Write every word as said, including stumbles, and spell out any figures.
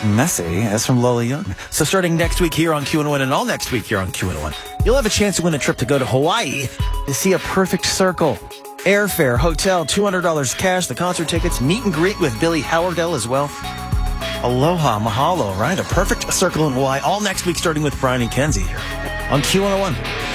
Messy, as from Lola Young. So starting next week here on Q one oh one and all next week here on Q one oh one, you'll have a chance to win a trip to go to Hawaii to see A Perfect Circle. Airfare, hotel, two hundred dollars cash, the concert tickets, meet and greet with Billy Howardell as well. Aloha, mahalo, right? A Perfect Circle in Hawaii, all next week starting with Brian and Kenzie here on Q one oh one.